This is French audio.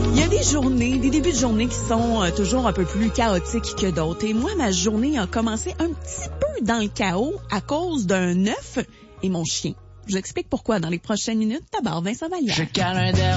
Il y a des journées, des débuts de journée qui sont toujours un peu plus chaotiques que d'autres. Et moi, ma journée a commencé un petit peu dans le chaos à cause d'un œuf et mon chien. Je vous explique pourquoi dans les prochaines minutes. D'abord, Vincent Vallière. Je cale un